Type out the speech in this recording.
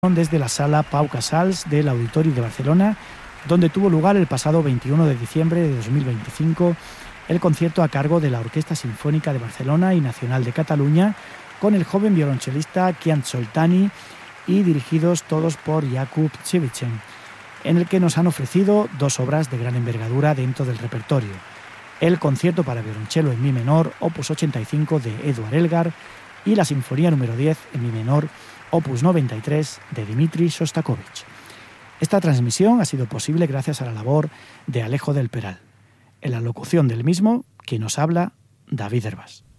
Desde la sala Pau Casals del Auditori de Barcelona, donde tuvo lugar el pasado 21 de diciembre de 2025 el concierto a cargo de la Orquesta Sinfónica de Barcelona y Nacional de Cataluña, con el joven violonchelista Kian Soltani y dirigidos todos por Jakub Civichen, en el que nos han ofrecido dos obras de gran envergadura dentro del repertorio: el concierto para violonchelo en mi menor, opus 85 de Eduard Elgar, y la Sinfonía número 10 en mi menor, opus 93 de Dmitri Shostakovich. Esta transmisión ha sido posible gracias a la labor de Alejo del Peral. En la locución del mismo, quien nos habla, David Hervás.